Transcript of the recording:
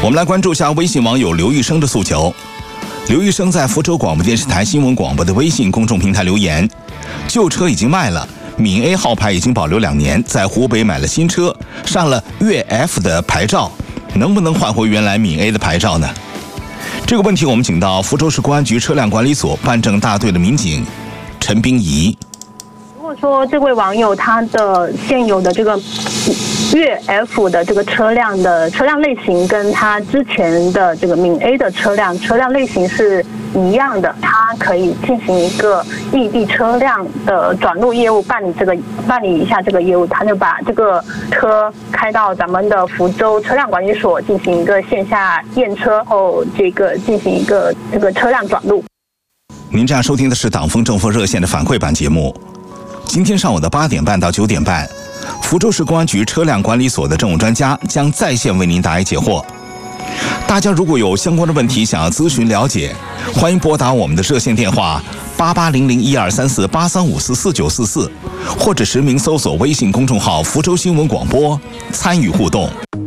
我们来关注一下微信网友刘玉生的诉求。刘玉生在福州广播电视台新闻广播的微信公众平台留言：旧车已经卖了，闽 A 号牌已经保留2年，在湖北买了新车，上了粤 F 的牌照，能不能换回原来闽 A 的牌照呢？这个问题我们请到福州市公安局车辆管理所办证大队的民警陈冰怡。 如果说这位网友他的现有的这个粤 F 的这个车辆类型跟他之前的这个闽 A 的车辆类型是一样的，他可以进行一个异地车辆的转入业务，办理一下这个业务，他就把这个车开到咱们的福州车辆管理所进行一个线下验车后，进行一个这个车辆转入。 您正在收听的是党风政风热线的反馈版节目。今天上午的8点半到9点半，福州市公安局车辆管理所的政务专家将在线为您答疑解惑。大家如果有相关的问题想要咨询了解，欢迎拨打我们的热线电话8800123483544944，或者实名搜索微信公众号福州新闻广播参与互动。